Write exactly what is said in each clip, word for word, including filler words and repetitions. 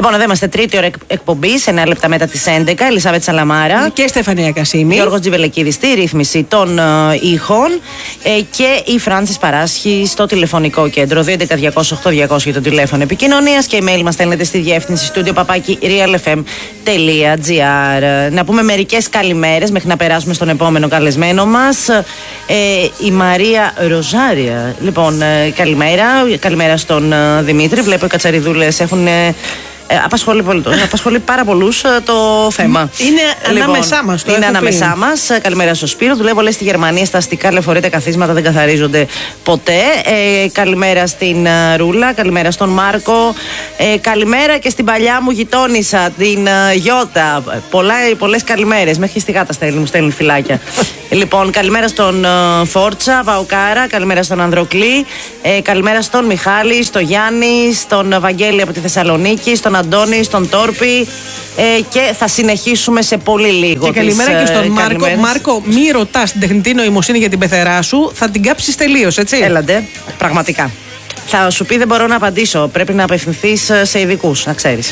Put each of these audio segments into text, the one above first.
Λοιπόν, εδώ είμαστε, τρίτη ώρα εκπομπή, εννέα λεπτά μετά τις έντεκα. Ελισάβετ Σαλαμάρα και Στεφανία Κασίμη. Γιώργος Τζιβελεκίδης στη ρύθμιση των uh, ήχων ε, και η Φράνσις Παράσχη στο τηλεφωνικό κέντρο. δύο έντεκα διακόσια οκτώ διακόσια για το τηλέφωνο επικοινωνίας και email μας στέλνετε στη διεύθυνση studio παπάκι realfm τελεία gr. Να πούμε μερικές καλημέρες μέχρι να περάσουμε στον επόμενο καλεσμένο μας. Ε, η Μαρία Ροζάρια. Λοιπόν, ε, καλημέρα. Καλημέρα στον uh, Δημήτρη. Βλέπω οι κατσαριδούλες έχουν. Ε, Ε, απασχολεί, πολύ, απασχολεί πάρα πολλούς ε, το θέμα. Είναι λοιπόν, ανάμεσά μας. Το είναι ανάμεσά μας. Καλημέρα στο Σπύρο. Δουλεύω λέει στη Γερμανία στα αστικά λεωφορεία. Τα καθίσματα δεν καθαρίζονται ποτέ. Ε, καλημέρα στην uh, Ρούλα. Καλημέρα στον Μάρκο. Ε, καλημέρα και στην παλιά μου γειτόνισσα, την uh, Γιώτα. Πολλές καλημέρες. Μέχρι στη γάτα στέλνει, μου στέλνει φυλάκια. Λοιπόν, καλημέρα στον uh, Φόρτσα, Βαουκάρα. Καλημέρα στον Ανδροκλή. Ε, καλημέρα στον Μιχάλη, στον Γιάννη, στον Βαγγέλη από τη Θεσσαλονίκη, στον Αντώνη, στον Τόρπη ε, και θα συνεχίσουμε σε πολύ λίγο. Και καλημέρα τις, και στον ε, Μάρκο. Καλημέρες. Μάρκο, μη ρωτάς την τεχνητή νοημοσύνη για την πεθερά σου, θα την κάψεις τελείως, έτσι. Έλαντε, πραγματικά. Θα σου πει δεν μπορώ να απαντήσω, πρέπει να απευθυνθείς σε ειδικούς, να ξέρεις.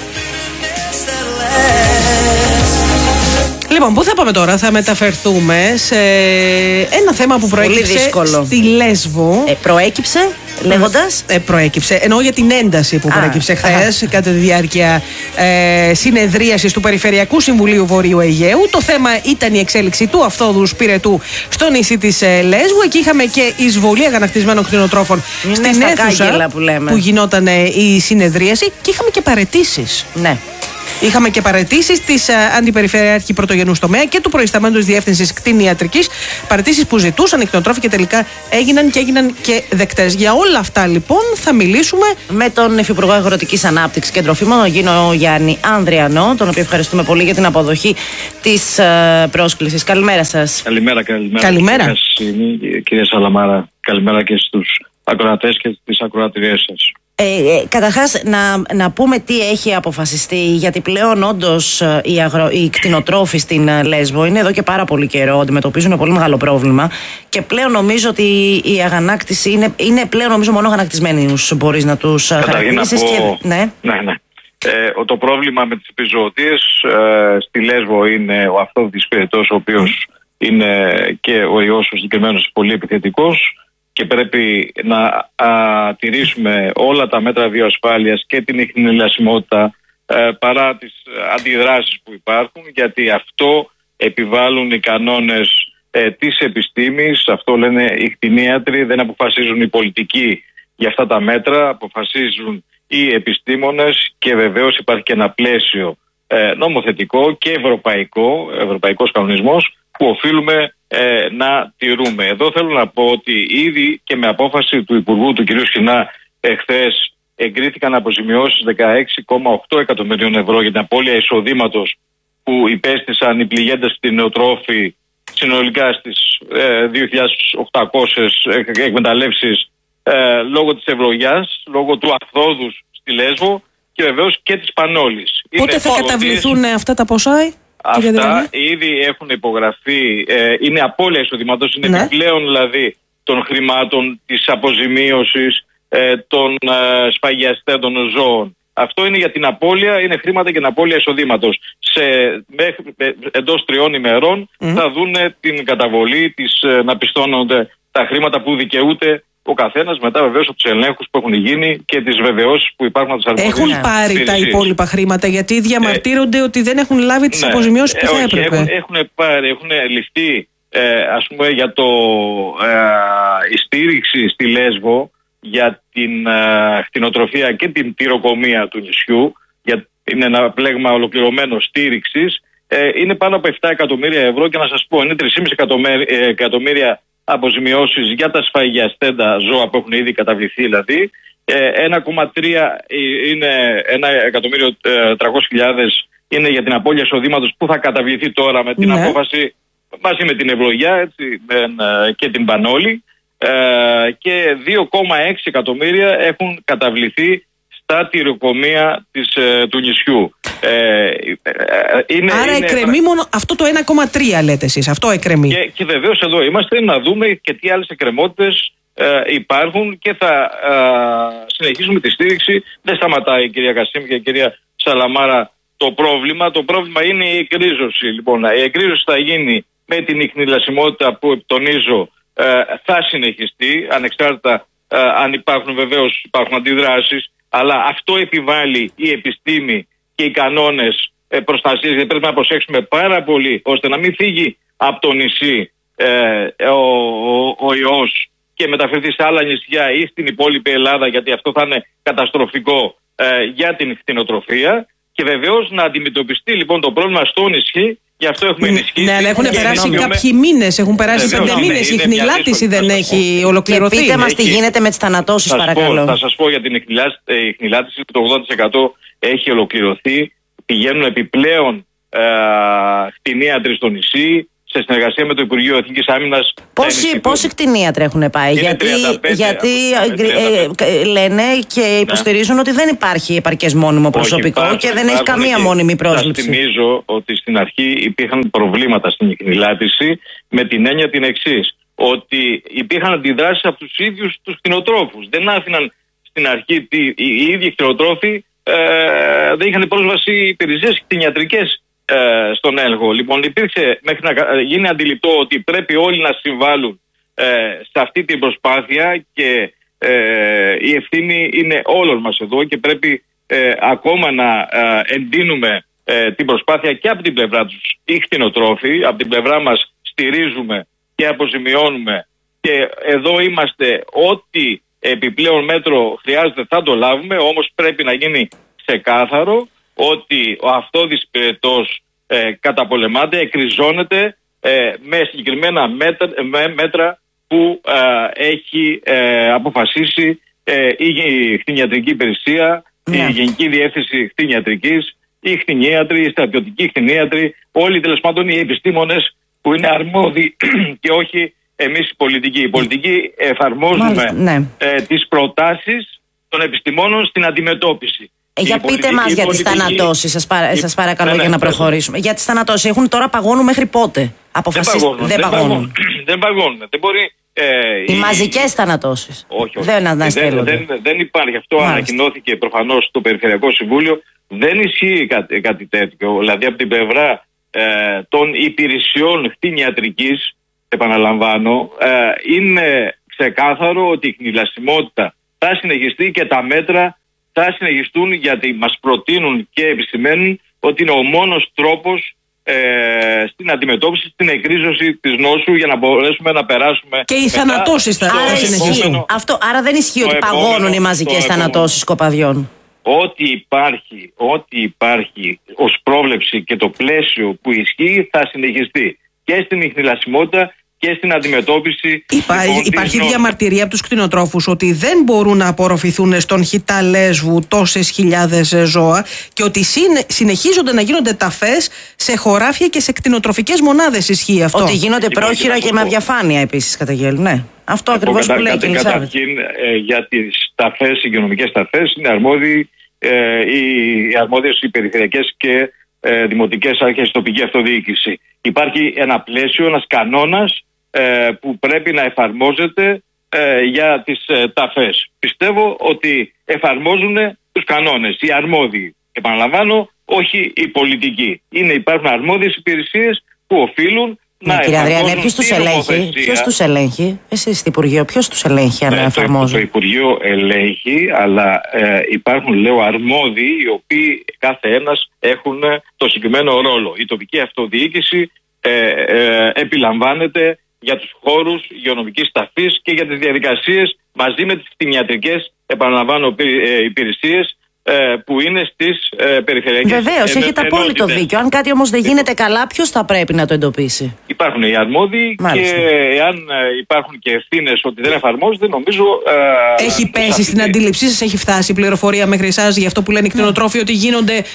Λοιπόν, πού θα πάμε τώρα? Θα μεταφερθούμε σε ένα θέμα που προέκυψε στη Λέσβο. Ε, προέκυψε, λέγοντας. Ε, προέκυψε, εννοώ για την ένταση που προέκυψε χθες κατά τη διάρκεια ε, συνεδρίασης του Περιφερειακού Συμβουλίου Βορείου Αιγαίου. Το θέμα ήταν η εξέλιξη του αυθόδου σπυρετού στο νησί της ε, Λέσβου. Εκεί είχαμε και εισβολή αγανακτισμένων κτηνοτρόφων στην αίθουσα που, που γινόταν ε, η συνεδρίαση και είχαμε και παραιτήσεις. Ναι. Είχαμε και παραιτήσεις της uh, Αντιπεριφερειάρχη Πρωτογενούς τομέα και του προϊσταμένου της Διεύθυνσης Κτηνιατρικής. Παραιτήσεις που ζητούσαν οι κτηνοτρόφοι και τελικά έγιναν και έγιναν και δεκτές. Για όλα αυτά λοιπόν θα μιλήσουμε με τον Υφυπουργό Αγροτικής Ανάπτυξης και Τροφίμων, τον Γίνο Γιάννη Ανδριανό, τον οποίο ευχαριστούμε πολύ για την αποδοχή της uh, πρόσκλησης. Καλημέρα σας. Καλημέρα, καλημέρα. Καλημέρα. Κυρία Σαλαμάρα, καλημέρα και στους ακροατές και στις ακροατριές σας. Ε, ε, καταρχάς να, να πούμε τι έχει αποφασιστεί, γιατί πλέον όντως οι, αγρο, οι κτηνοτρόφοι στην Λέσβο είναι εδώ και πάρα πολύ καιρό, αντιμετωπίζουν πολύ μεγάλο πρόβλημα και πλέον νομίζω ότι η αγανάκτηση είναι, είναι πλέον νομίζω μόνο αγανακτισμένους μπορείς να τους χαρακτηρίσεις. Να πω, και, ναι. ναι, ναι. Ε, το πρόβλημα με τις επιζωοτίες ε, στη Λέσβο είναι ο αυθόδης σπυρετός, ο οποίος mm. είναι και ο ιός ο συγκεκριμένος πολύ επιθετικός. Και πρέπει να α, τηρήσουμε όλα τα μέτρα βιοασφάλειας και την ιχνηλασιμότητα ε, παρά τις αντιδράσεις που υπάρχουν, γιατί αυτό επιβάλλουν οι κανόνες ε, της επιστήμης, αυτό λένε οι κτηνίατροι, δεν αποφασίζουν οι πολιτικοί για αυτά τα μέτρα, αποφασίζουν οι επιστήμονες και βεβαίως υπάρχει και ένα πλαίσιο ε, νομοθετικό και ευρωπαϊκό, ευρωπαϊκός κανονισμός που οφείλουμε ε, να τηρούμε. Εδώ θέλω να πω ότι ήδη και με απόφαση του Υπουργού του κ. Σχοινά εχθές εγκρίθηκαν αποζημιώσεις δεκαέξι κόμμα οκτώ εκατομμυρίων ευρώ για την απώλεια εισοδήματος που υπέστησαν οι πληγέντες κτηνοτρόφοι συνολικά στις ε, δύο χιλιάδες οκτακόσιες εκμεταλλεύσεις ε, λόγω της ευλογιάς, λόγω του αυθόδους στη Λέσβο και βεβαίως και της Πανόλης. Πότε είναι θα καταβληθούν αυτά τα ποσά? Αυτά ήδη έχουν υπογραφεί, ε, είναι απώλεια εισοδήματος, είναι ναι. επιπλέον δηλαδή των χρημάτων της αποζημίωσης ε, των ε, σφαγιαστέντων ζώων. Αυτό είναι για την απώλεια, είναι χρήματα για την απώλεια εισοδήματος. Σε, μέχρι, ε, εντός τριών ημερών mm. θα δούνε την καταβολή, της, ε, να πιστώνονται τα χρήματα που δικαιούται ο καθένας μετά βεβαίως από τους ελέγχους που έχουν γίνει και τις βεβαιώσεις που υπάρχουν από τις αρμόδιες. Έχουν πάρει υπηρεσίες. Τα υπόλοιπα χρήματα, γιατί διαμαρτύρονται ε, ότι δεν έχουν λάβει τις ναι, αποζημιώσεις που θα όχι, έπρεπε. Έχουν, έχουν πάρει, έχουν ληφθεί ε, ας πούμε για το ε, η στήριξη στη Λέσβο για την ε, κτηνοτροφία και την τυροκομεία του νησιού, για, είναι ένα πλέγμα ολοκληρωμένο στήριξης, ε, είναι πάνω από επτά εκατομμύρια ευρώ και να σας πω είναι τρία κόμμα πέντε εκατομμύρια αποζημιώσεις για τα σφαγιαστέντα ζώα που έχουν ήδη καταβληθεί δηλαδή. ένα κόμμα τρία είναι ένα εκατομμύριο τριακόσιες χιλιάδες είναι για την απώλεια εισοδήματος που θα καταβληθεί τώρα με την ναι. απόφαση μαζί με την ευλογιά έτσι, και την Πανόλη και δύο κόμμα έξι εκατομμύρια έχουν καταβληθεί στα τυροκομεία της, του νησιού. Ε, είναι, Άρα είναι... εκκρεμεί μόνο αυτό το ένα κόμμα τρία λέτε εσείς, αυτό εκκρεμεί. Και, και βεβαίως εδώ είμαστε να δούμε και τι άλλες εκκρεμότητες ε, υπάρχουν και θα ε, συνεχίσουμε τη στήριξη. Δεν σταματάει η κυρία Κασίμ και η κυρία Σαλαμάρα το πρόβλημα. Το πρόβλημα είναι η εκρίζωση. Λοιπόν, η εκρίζωση θα γίνει με την ιχνηλασιμότητα που τονίζω ε, θα συνεχιστεί, ανεξάρτητα ε, αν υπάρχουν, βεβαίως υπάρχουν αντιδράσεις, αλλά αυτό επιβάλλει η επιστήμη και οι κανόνες ε, προστασίας, γιατί πρέπει να προσέξουμε πάρα πολύ ώστε να μην φύγει από το νησί ε, ο, ο, ο ιός και μεταφερθεί σε άλλα νησιά ή στην υπόλοιπη Ελλάδα, γιατί αυτό θα είναι καταστροφικό ε, για την κτηνοτροφία. Και βεβαίως να αντιμετωπιστεί λοιπόν το πρόβλημα στο νησί. Γι' αυτό έχουμε ενισχύσει. Ναι, αλλά έχουν περάσει κάποιοι μήνες. Έχουν περάσει πέντε μήνες. Η χνηλάτιση δεν έχει ολοκληρωθεί. Και πείτε μας τι γίνεται με τις θανατώσεις, παρακαλώ. Θα σας πω για την χνηλάτιση. Το ογδόντα τοις εκατό έχει ολοκληρωθεί. Πηγαίνουν επιπλέον ε, κτηνίατροι στο νησί, σε συνεργασία με το Υπουργείο Εθνικής Άμυνας. Πόσοι, πόσοι κτηνίατροι έχουν πάει? Είναι γιατί τριάντα πέντε, γιατί ε, ε, λένε και υποστηρίζουν, ναι, ότι δεν υπάρχει επαρκές μόνιμο προσωπικό. Όχι, υπάρχει, και δεν έχει καμία και μόνιμη πρόσληψη. Σας θυμίζω ότι στην αρχή υπήρχαν προβλήματα στην χνηλάτιση με την έννοια την εξής, ότι υπήρχαν αντιδράσεις από τους ίδιους τους κτηνοτρόφους. Δεν άφηναν στην αρχή οι ίδιοι κτηνοτρόφοι, ε, δεν είχαν πρόσβαση υπηρεσίες κτηνιατρικές Ε, στον έλεγχο. Λοιπόν, υπήρξε μέχρι να γίνει αντιληπτό ότι πρέπει όλοι να συμβάλλουν ε, σε αυτή την προσπάθεια και ε, η ευθύνη είναι όλων μας εδώ και πρέπει ε, ακόμα να ε, εντείνουμε ε, την προσπάθεια και από την πλευρά τους οι κτηνοτρόφοι, από την πλευρά μας στηρίζουμε και αποζημιώνουμε και εδώ είμαστε, ό,τι επιπλέον μέτρο χρειάζεται θα το λάβουμε, όμως πρέπει να γίνει ξεκάθαρο ότι ο αυτόδης πυρετός ε, καταπολεμάται, εκριζώνεται ε, με συγκεκριμένα μέτρα, με μέτρα που ε, έχει ε, αποφασίσει ε, η κτηνιατρική υπηρεσία, yeah. η Γενική Διεύθυνση Κτηνιατρικής, οι κτηνίατροι, οι στρατιωτικοί κτηνίατροι, όλοι τέλος πάντων οι επιστήμονες που είναι αρμόδιοι και όχι εμείς οι πολιτικοί. Οι πολιτικοί εφαρμόζουμε Μάλιστα, ναι. ε, τις προτάσεις των επιστημόνων στην αντιμετώπιση. Ε, για πείτε μας για τις θανατώσεις, σας, παρα... η... σας παρακαλώ, ναι, ναι, για να προχωρήσουμε. Για τις θανατώσεις, έχουν τώρα παγώνουν μέχρι πότε? Αποφασίστε. Δεν, δεν παγώνουν. Δεν παγώνουν. Δεν μπορεί. Ε, οι η... μαζικές θανατώσεις. Όχι, όχι. Δεν, δεν, δεν, δεν υπάρχει. Αυτό Μάλιστα. Ανακοινώθηκε προφανώς στο Περιφερειακό Συμβούλιο. Δεν ισχύει κάτι, κάτι τέτοιο. Δηλαδή από την πλευρά ε, των υπηρεσιών κτηνιατρικής, επαναλαμβάνω, ε, είναι ξεκάθαρο ότι η χνηλασιμότητα θα συνεχιστεί και τα μέτρα θα συνεχιστούν, γιατί μας προτείνουν και επισημαίνουν ότι είναι ο μόνος τρόπος ε, στην αντιμετώπιση, στην εκρίζωση της νόσου για να μπορέσουμε να περάσουμε. Και οι θανατώσεις θα συνεχίσουν. Αυτό, άρα δεν ισχύει ότι επόμενο, παγώνουν οι μαζικές θανατώσεις σκοπαδιών. Ό,τι υπάρχει, ό,τι υπάρχει ως πρόβλεψη και το πλαίσιο που ισχύει θα συνεχιστεί και στην ιχνηλασιμότητα και στην αντιμετώπιση. Υπά, λοιπόν, υπάρχει νο... διαμαρτυρία από τους κτηνοτρόφους ότι δεν μπορούν να απορροφηθούν στον χιτά λέσβου τόσες χιλιάδες ζώα και ότι συνε... συνεχίζονται να γίνονται ταφές σε χωράφια και σε κτηνοτροφικές μονάδες. Ισχύει αυτό? Ότι γίνονται λοιπόν, πρόχειρα και, και με αδιαφάνεια επίσης καταγγέλνουν. Ναι. Αυτό ακριβώς που λέει η κυρία Σάββη. Καταρχήν ε, για τις ταφές, υγειονομικές ταφές είναι αρμόδιοι ε, οι αρμόδιες οι περιφερειακές και ε, δημοτικές αρχές, τοπική αυτοδιοίκηση. Υπάρχει ένα πλαίσιο, ένας κανόνας ε, που πρέπει να εφαρμόζεται ε, για τις ε, ταφές. Πιστεύω ότι εφαρμόζουν τους κανόνες οι αρμόδιοι. Επαναλαμβάνω, όχι οι πολιτικοί. Είναι, υπάρχουν αρμόδιες υπηρεσίες που οφείλουν να κύριε εφαρμόζουν. Αδριανέ, ποιος τους ελέγχει? Ποιος τους ελέγχει? Εσείς στο Υπουργείο, ποιος τους ελέγχει αν ε, εφαρμόζουν? Το, το Υπουργείο ελέγχει, αλλά ε, υπάρχουν, λέω, αρμόδιοι οι οποίοι κάθε ένας έχουν το συγκεκριμένο ρόλο. Η τοπική αυτοδιοίκηση ε, ε, επιλαμβάνεται για τους χώρους υγειονομικής ταφής και για τις διαδικασίες μαζί με τις κτηνιατρικές, επαναλαμβάνω, υπηρεσίες που είναι στις ε, περιφερειακές. Βεβαίως, έχετε απόλυτο δίκιο. Αν κάτι όμως δεν γίνεται καλά, ποιος θα πρέπει να το εντοπίσει? Υπάρχουν οι αρμόδιοι. Μάλιστα. Και εάν υπάρχουν και ευθύνες ότι δεν εφαρμόζονται, νομίζω. Ε, έχει πέσει στην αντίληψή σας, έχει φτάσει η πληροφορία μέχρι εσάς για αυτό που λένε οι κτηνοτρόφοι, ότι γίνονται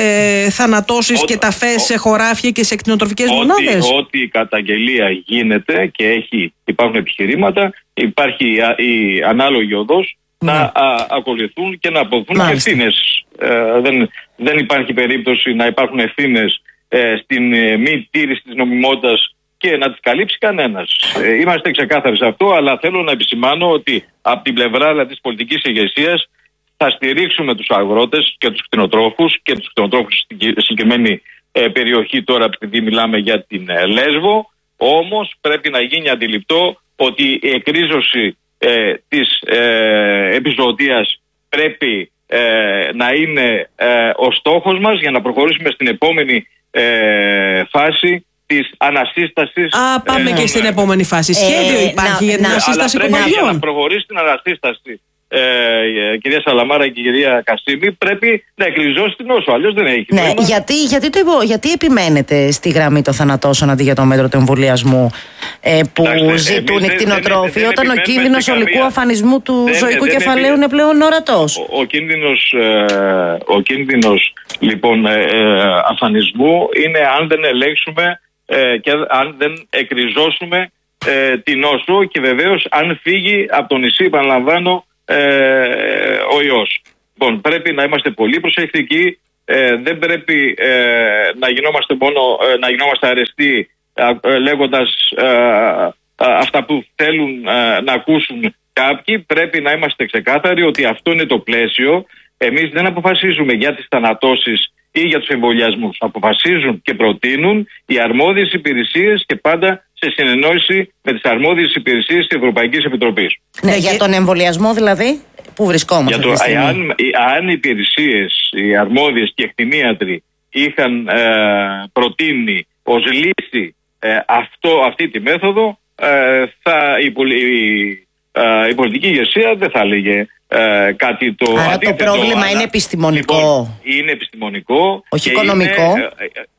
ε, θανατώσεις και ταφές σε χωράφια και σε κτηνοτροφικές μονάδες? Ό,τι η καταγγελία γίνεται και έχει, υπάρχουν επιχειρήματα, υπάρχει η, η ανάλογη οδός. Ναι. Να α, ακολουθούν και να αποδοθούν ευθύνες. Ε, δεν, δεν υπάρχει περίπτωση να υπάρχουν ευθύνες ε, στην ε, μη τήρηση της νομιμότητας και να τις καλύψει κανένας. Ε, είμαστε ξεκάθαροι σε αυτό, αλλά θέλω να επισημάνω ότι από την πλευρά δηλαδή, της πολιτικής ηγεσίας θα στηρίξουμε τους αγρότες και τους κτηνοτρόφους και τους κτηνοτρόφους στην συγκεκριμένη ε, περιοχή τώρα επειδή μιλάμε για την ε, Λέσβο. Όμως πρέπει να γίνει αντιληπτό ότι η εκρίζωση ε, της ε, επιζωοτίας πρέπει ε, να είναι ε, ο στόχος μας για να προχωρήσουμε στην επόμενη ε, φάση της ανασύστασης. Α, πάμε ε, και στην επόμενη φάση. Σχέδιο ε, υπάρχει να, για την να, ανασύσταση κοπαδιών. Για να προχωρήσει την ανασύσταση ε, κυρία Σαλαμάρα και κυρία Κασίμη, πρέπει να εκριζώσει την νόσο. Αλλιώς δεν έχει. Ναι, γιατί, γιατί, το, γιατί επιμένετε στη γραμμή των θανατώσεων αντί για το μέτρο του εμβολιασμού ε, που Άξτε, ζητούν οι κτηνοτρόφοι, όταν ο κίνδυνος ολικού αφανισμού του δεν, ζωικού δεν, κεφαλαίου δεν, είναι πλέον ορατός. Ο, ο, κίνδυνος, ε, ο κίνδυνος λοιπόν, ε, ε, αφανισμού είναι αν δεν ελέγξουμε ε, και αν δεν εκριζώσουμε ε, την νόσο και βεβαίως αν φύγει από το νησί, επαναλαμβάνω, Ε, ο ιός. Λοιπόν, πρέπει να είμαστε πολύ προσεκτικοί. Ε, δεν πρέπει ε, να γινόμαστε μόνο ε, να γινόμαστε αρεστοί ε, λέγοντας ε, ε, αυτά που θέλουν ε, να ακούσουν κάποιοι. Πρέπει να είμαστε ξεκάθαροι ότι αυτό είναι το πλαίσιο. Εμείς δεν αποφασίζουμε για τις θανατώσεις ή για τους εμβολιασμούς. Αποφασίζουν και προτείνουν οι αρμόδιες υπηρεσίες και πάντα σε συνεννόηση με τις αρμόδιες υπηρεσίες της Ευρωπαϊκής Επιτροπής. Ναι, για τον εμβολιασμό δηλαδή, πού βρισκόμαστε? Για το, αν, αν οι υπηρεσίες, οι αρμόδιες και κτηνίατροι είχαν ε, προτείνει ως λύση ε, αυτό, αυτή τη μέθοδο, ε, θα, η, η, ε, η πολιτική ηγεσία δεν θα έλεγε ε, κάτι το Άρα αντίθετο. το πρόβλημα αλλά, είναι επιστημονικό. Λοιπόν, είναι επιστημονικό. Όχι οικονομικό. Είναι,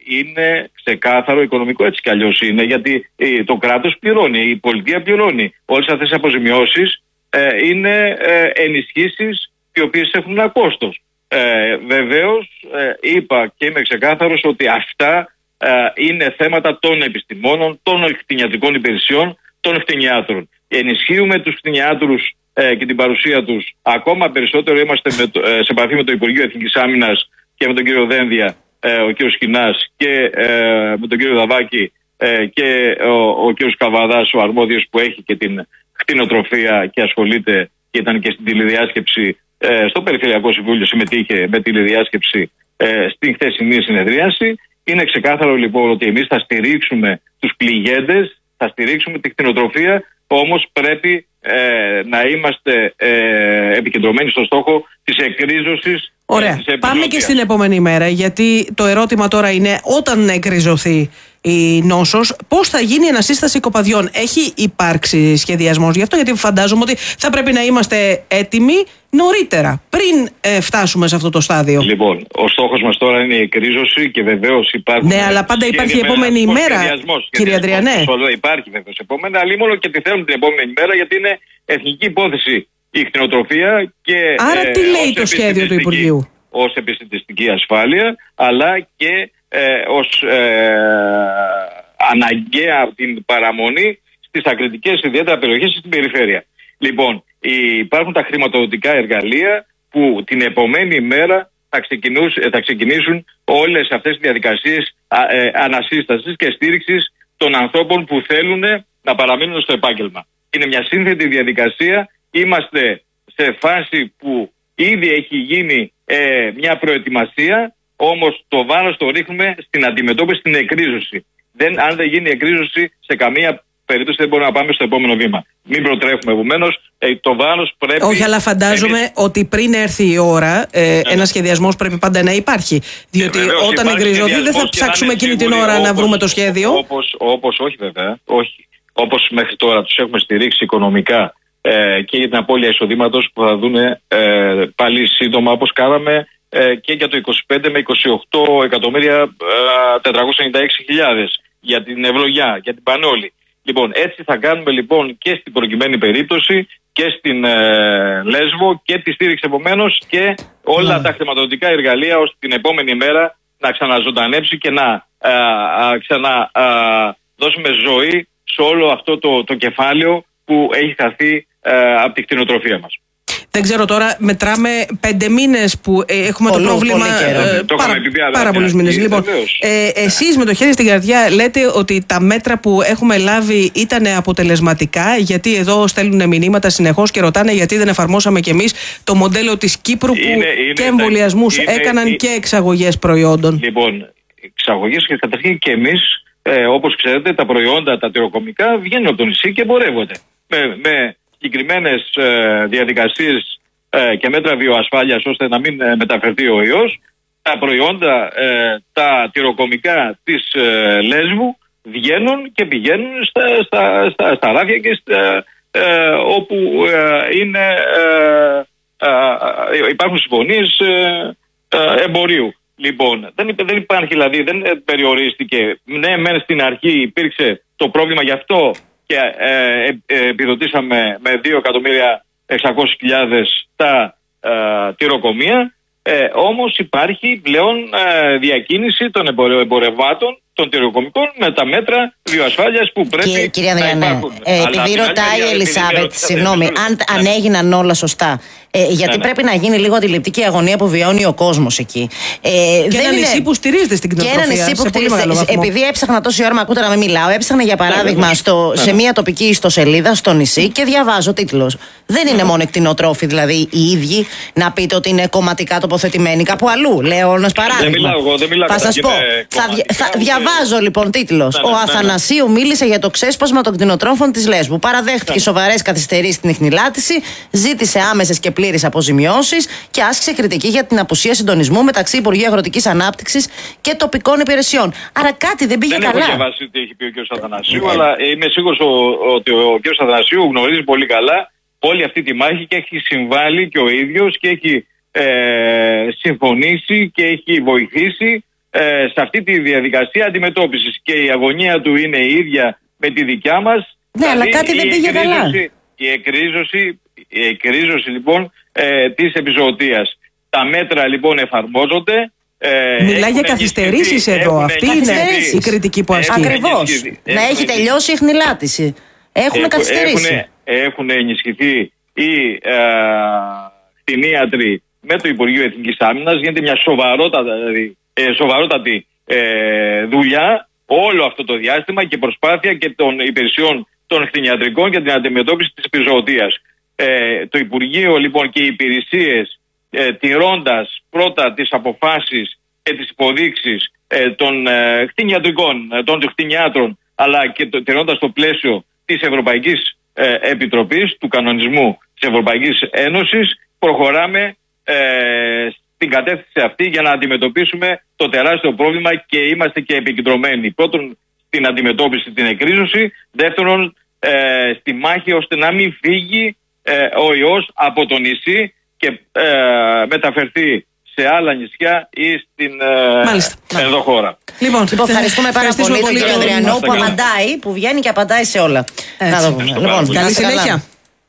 είναι ξεκάθαρο οικονομικό, έτσι κι αλλιώς είναι, γιατί ε, το κράτος πληρώνει, η πολιτεία πληρώνει. Όλες αυτές οι αποζημιώσεις ε, είναι ε, ενισχύσεις οι οποίες έχουν ένα κόστος. Ε, βεβαίως ε, είπα και είμαι ξεκάθαρος ότι αυτά ε, είναι θέματα των επιστημόνων, των κτηνιατρικών υπηρεσιών, των κτηνιάτρων. Ενισχύουμε τους κτηνιάτρους ε, και την παρουσία τους. Ακόμα περισσότερο είμαστε με το, ε, σε επαφή με το Υπουργείο Εθνικής Άμυνας και με τον κύριο Δένδια, ε, ο κύριος Σκινάς και ε, με τον κύριο Δαβάκη ε, και ο, ο κύριος Καβαδάς, ο αρμόδιος που έχει και την κτηνοτροφία και ασχολείται και ήταν και στην τηλεδιάσκεψη ε, στο Περιφερειακό Συμβούλιο, συμμετείχε με τηλεδιάσκεψη ε, στην χθεσινή συνεδρίαση. Είναι ξεκάθαρο λοιπόν ότι εμείς θα στηρίξουμε τους πληγέντες, θα στηρίξουμε την κτηνοτροφία, όμως πρέπει ε, να είμαστε ε, επικεντρωμένοι στο στόχο της εκρίζωσης. Ωραία. Ε, Πάμε και στην επόμενη μέρα, γιατί το ερώτημα τώρα είναι όταν εκριζωθεί η νόσος, πώς θα γίνει η ανασύσταση κοπαδιών? Έχει υπάρξει σχεδιασμός γι' αυτό? Γιατί φαντάζομαι ότι θα πρέπει να είμαστε έτοιμοι νωρίτερα, πριν ε, φτάσουμε σε αυτό το στάδιο. Λοιπόν, ο στόχος μας τώρα είναι η εκρίζωση και βεβαίως υπάρχουν. Ναι, αλλά πάντα υπάρχει η επόμενη ημέρα, κύριε Αντριανέ. Υπάρχει βεβαίως επόμενη, αλλά μόνο και τη θέλουν την επόμενη ημέρα, γιατί είναι εθνική υπόθεση η κτηνοτροφία. Και, άρα ε, τι λέει το σχέδιο του Υπουργείου? Ως επιστημιστική ασφάλεια, αλλά και ε, ως ε, αναγκαία την παραμονή στις ακριτικές ιδιαίτερα περιοχές στην περιφέρεια. Λοιπόν, υπάρχουν τα χρηματοδοτικά εργαλεία που την επομένη μέρα θα, θα ξεκινήσουν όλες αυτές τις διαδικασίες ε, ανασύστασης και στήριξης των ανθρώπων που θέλουν να παραμείνουν στο επάγγελμα. Είναι μια σύνθετη διαδικασία. Είμαστε σε φάση που ήδη έχει γίνει ε, μια προετοιμασία, όμως το βάρος το ρίχνουμε στην αντιμετώπιση, στην εκρίζωση. Δεν, αν δεν γίνει εκρίζωση, σε καμία περίπτωση δεν μπορούμε να πάμε στο επόμενο βήμα. Μην προτρέχουμε, επομένως, ε, το βάρος πρέπει. Όχι, αλλά φαντάζομαι εμείς... ότι πριν έρθει η ώρα, ε, ναι. ένας σχεδιασμός πρέπει πάντα να υπάρχει. Διότι ε, όταν εκριζωθεί, δεν θα ψάξουμε εκείνη την ώρα όπως, να βρούμε το σχέδιο. Όπως, όπως όχι, βέβαια. Όχι. Όπως μέχρι τώρα τους έχουμε στηρίξει οικονομικά ε, και για την απώλεια εισοδήματος που θα δουν ε, πάλι σύντομα, όπως κάναμε ε, και για το είκοσι πέντε με είκοσι οκτώ εκατομμύρια τετρακόσιες ενενήντα έξι χιλιάδες για την ευλογιά, για την Πανόλη. Λοιπόν, έτσι θα κάνουμε λοιπόν και στην προκειμένη περίπτωση και στην ε, Λέσβο και τη στήριξη επομένως και όλα mm. τα χρηματοδοτικά εργαλεία ώστε την επόμενη μέρα να ξαναζωντανέψει και να ε, ε, ξαναδώσουμε ζωή σε όλο αυτό το, το κεφάλαιο που έχει χαθεί ε, από τη κτηνοτροφία μας. Δεν ξέρω τώρα, μετράμε πέντε μήνες που ε, έχουμε Πολύ, το πρόβλημα. Πολύ Ε, το πάρα πάρα, πάρα πολλούς μήνες. Λοιπόν, ε, εσείς με το χέρι στην καρδιά λέτε ότι τα μέτρα που έχουμε λάβει ήταν αποτελεσματικά, γιατί εδώ στέλνουν μηνύματα συνεχώς και ρωτάνε γιατί δεν εφαρμόσαμε κι εμείς το μοντέλο της Κύπρου που είναι, είναι, και εμβολιασμούς είναι, έκαναν είναι, και εξαγωγές προϊόντων. Λοιπόν, εξαγωγές και καταρχήν και εμείς, ε, όπως ξέρετε, τα προϊόντα, τα τυροκομικά βγαίνουν από το νησί και εμπορεύονται. Με, με συγκεκριμένες ε, διαδικασίες ε, και μέτρα βιοασφάλειας ώστε να μην ε, μεταφερθεί ο ιός. Τα προϊόντα, ε, τα τυροκομικά της ε, Λέσβου βγαίνουν και πηγαίνουν στα, στα, στα, στα ράφια και στα, ε, όπου ε, είναι, ε, ε, ε, υπάρχουν συμφωνίες ε, ε, εμπορίου. Λοιπόν, δεν, δεν υπάρχει δηλαδή, δεν περιορίστηκε. Ναι, μεν στην αρχή υπήρξε το πρόβλημα, γι' αυτό και ε, ε, επιδοτήσαμε με δύο εκατομμύρια εξακόσιες χιλιάδες τα ε, τυροκομεία. Ε, όμως υπάρχει πλέον ε, διακίνηση των εμπορευμάτων των τυροκομικών με τα μέτρα βιοασφάλειας που πρέπει και, κυρία να Αδριανέ, υπάρχουν. Ε, επειδή ρωτάει η Ελισάβετ, συγγνώμη, αν, αν ναι. έγιναν όλα σωστά. Ε, γιατί ναι, πρέπει να γίνει λίγο αντιληπτική αγωνία που βιώνει ο κόσμος εκεί. Ε, και δεν ένα είναι... νησί που στηρίζεται στην κτηνοτροφία. Και ένα νησί που στηρίζεται. Επειδή έψαχνα τόση ώρα, με ακούτε να μην μιλάω, έψαχνα για παράδειγμα ναι, στο, ναι. σε μια τοπική ιστοσελίδα στο νησί και διαβάζω τίτλος. Δεν είναι μόνο κτηνοτρόφοι δηλαδή οι ίδιοι, να πείτε ότι είναι κομματικά τοποθετημένοι κάπου αλλού. Λέω ένα παράδειγμα. Δεν μιλάω εγώ, δεν μιλάω. Θα σας πω. Θα, θα διαβάζω λοιπόν τίτλος. Ναι, ναι, ο Αθανασίου ναι, ναι. μίλησε για το ξέσπασμα των κτηνοτρόφων της Λέσβου. Παραδέχτηκε ναι. σοβαρές καθυστερήσεις στην ιχνηλάτηση, ζήτησε άμεσες και πλήρεις αποζημιώσεις και άσκησε κριτική για την απουσία συντονισμού μεταξύ Υπουργείου Αγροτικής Ανάπτυξης και τοπικών υπηρεσιών. Άρα κάτι δεν πήγε δεν καλά. Δεν έχω διαβάσει τι έχει πει ο κ. Αθανασίου, yeah. αλλά είμαι σίγουρος ότι ο κ. Αθανασίου γνωρίζει πολύ καλά όλη αυτή τη μάχη και έχει συμβάλει και ο ίδιος και έχει ε, συμφωνήσει και έχει βοηθήσει ε, σε αυτή τη διαδικασία αντιμετώπισης. Και η αγωνία του είναι η ίδια με τη δικιά μας. Ναι, δηλαδή, αλλά κάτι δεν πήγε καλά. Η εκρίζωση, η εκρίζωση λοιπόν ε, της επιζωοτίας. Τα μέτρα λοιπόν εφαρμόζονται. Ε, Μιλάει για καθυστερήσεις εδώ. Αυτή είναι η κριτική που ασκεί. Ακριβώς. Να έχει τελειώσει η ιχνηλάτηση. Έχουμε έχουν, καθυστερήσει. Έχουν, έχουν ενισχυθεί οι ε, κτηνίατροι με το Υπουργείο Εθνικής Άμυνας. Γίνεται μια σοβαρότατη, ε, σοβαρότατη ε, δουλειά όλο αυτό το διάστημα και προσπάθεια και των υπηρεσιών των κτηνιατρικών για την αντιμετώπιση της επιζωοτίας. Ε, το Υπουργείο λοιπόν και οι υπηρεσίες ε, τηρώντας πρώτα τις αποφάσεις και τις υποδείξεις ε, των ε, κτηνιατρικών, ε, των κτηνιάτρων, αλλά και το, τηρώντας το πλαίσιο της Ευρωπαϊκής ε, Επιτροπής, του κανονισμού της Ευρωπαϊκής Ένωσης, προχωράμε ε, στην κατεύθυνση αυτή για να αντιμετωπίσουμε το τεράστιο πρόβλημα και είμαστε και επικεντρωμένοι. Πρώτον, στην αντιμετώπιση, την εκρίζωση. Δεύτερον, ε, στη μάχη ώστε να μην φύγει ε, ο ιός από το νησί και ε, μεταφερθεί σε άλλα νησιά ή στην ε, εδώ χώρα. Λοιπόν, λοιπόν ευχαριστούμε πάρα πολύ τον κύριο Αδριανό που απαντάει, που βγαίνει και απαντάει σε όλα. Να δούμε. Λοιπόν, καλή συνέχεια.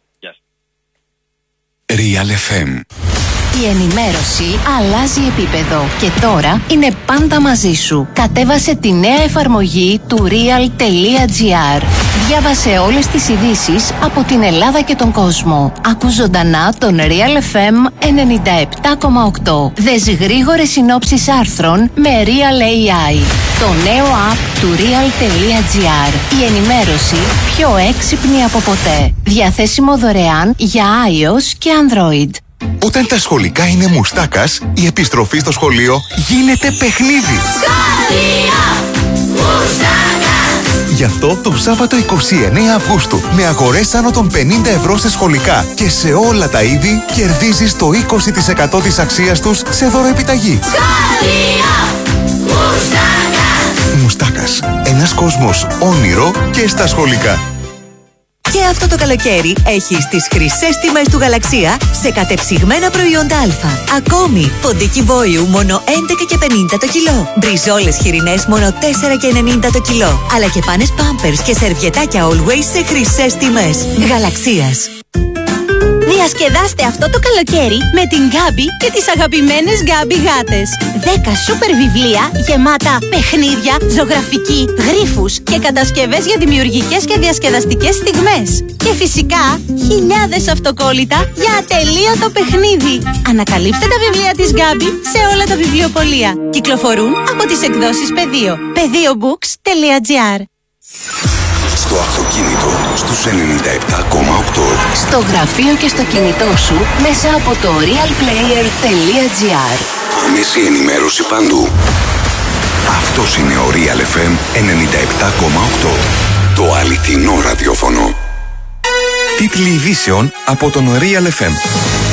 Real εφ εμ. Η ενημέρωση αλλάζει επίπεδο και τώρα είναι πάντα μαζί σου. Κατέβασε τη νέα εφαρμογή του real.gr. Διάβασε όλες τις ειδήσεις από την Ελλάδα και τον κόσμο. Ακού ζωντανά τον Real εφ εμ ενενήντα επτά κόμμα οκτώ. Δες γρήγορες συνόψεις άρθρων με Real έι άι. Το νέο app του real.gr. Η ενημέρωση πιο έξυπνη από ποτέ. Διαθέσιμο δωρεάν για iOS και Android. Όταν τα σχολικά είναι μουστάκας, η επιστροφή στο σχολείο γίνεται παιχνίδι. Σχολείο Μουστάκα! Γι' αυτό το Σάββατο εικοστή ενάτη Αυγούστου, με αγορές άνω των πενήντα ευρώ σε σχολικά και σε όλα τα είδη, κερδίζεις το είκοσι τοις εκατό της αξίας τους σε δωροεπιταγή. Σχολείο Μουστάκα! Μουστάκας. Ένας κόσμος όνειρο και στα σχολικά. Και αυτό το καλοκαίρι έχεις τις χρυσές τιμές του Γαλαξία σε κατεψυγμένα προϊόντα Α. Ακόμη, ποντίκι βόηου μόνο έντεκα και πενήντα το κιλό. Μπριζόλες χοιρινές μόνο τέσσερα και ενενήντα το κιλό. Αλλά και πάνες Pampers και σερβιετάκια Always σε χρυσές τιμές. Γαλαξίας. Διασκεδάστε αυτό το καλοκαίρι με την Γκάμπι και τις αγαπημένες Γκάμπι γάτες. δέκα σούπερ βιβλία γεμάτα παιχνίδια, ζωγραφική, γρίφους και κατασκευές για δημιουργικές και διασκεδαστικές στιγμές. Και φυσικά χιλιάδες αυτοκόλλητα για ατελείωτο παιχνίδι. Ανακαλύψτε τα βιβλία της Γκάμπι σε όλα τα βιβλιοπωλεία. Κυκλοφορούν από τις εκδόσεις Πεδίο. πεδίο μπουκς τελεία τζι άρ. Στο αυτοκίνητο, στους ενενήντα επτά κόμμα οκτώ. Στο γραφείο και στο κινητό σου μέσα από το real player τελεία τζι άρ. Άμεση ενημέρωση παντού. Αυτός είναι ο Real εφ εμ ενενήντα επτά κόμμα οκτώ. Το αληθινό ραδιόφωνο. Τίτλοι ειδήσεων από τον Real εφ εμ.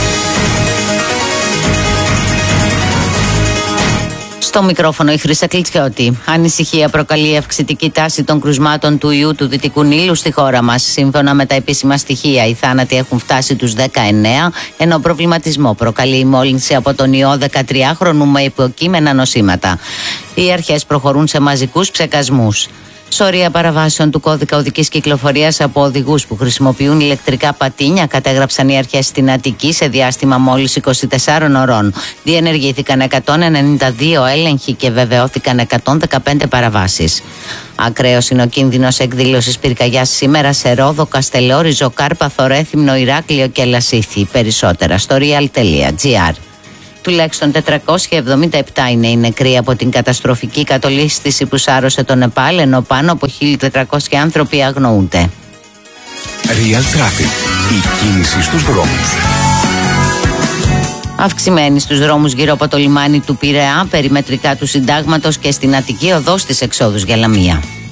Στο μικρόφωνο η Χρύσα Κλιτσιώτη. Ανησυχία προκαλεί η αυξητική τάση των κρουσμάτων του ιού του Δυτικού Νείλου στη χώρα μας. Σύμφωνα με τα επίσημα στοιχεία, οι θάνατοι έχουν φτάσει τους δεκαεννέα, ενώ προβληματισμό προκαλεί η μόλυνση από τον ιό δεκατριάχρονου με υποκείμενα νοσήματα. Οι αρχές προχωρούν σε μαζικούς ψεκασμούς. Σωρία παραβάσεων του κώδικα οδικής κυκλοφορίας από οδηγούς που χρησιμοποιούν ηλεκτρικά πατίνια κατέγραψαν οι αρχές στην Αττική σε διάστημα μόλις είκοσι τεσσάρων ωρών. Διενεργήθηκαν εκατόν ενενήντα δύο έλεγχοι και βεβαιώθηκαν εκατόν δεκαπέντε παραβάσεις. Ακραίος είναι ο κίνδυνος εκδήλωσης πυρκαγιάς σήμερα σε Ρόδο, Καστελόριζο, Κάρπαθο, Ρέθυμνο, Ηράκλειο και Λασίθι. Περισσότερα στο real τελεία τζι άρ. Τουλάχιστον τετρακόσιοι εβδομήντα επτά είναι οι νεκροί από την καταστροφική κατολίσθηση που σάρωσε το Νεπάλ, ενώ πάνω από χίλια τετρακόσιοι άνθρωποι αγνοούνται. Real Traffic. Η κίνηση στους δρόμους. Αυξημένη στους δρόμους γύρω από το λιμάνι του Πειραιά, περιμετρικά του Συντάγματος και στην Αττική οδό στις εξόδους για Λαμία.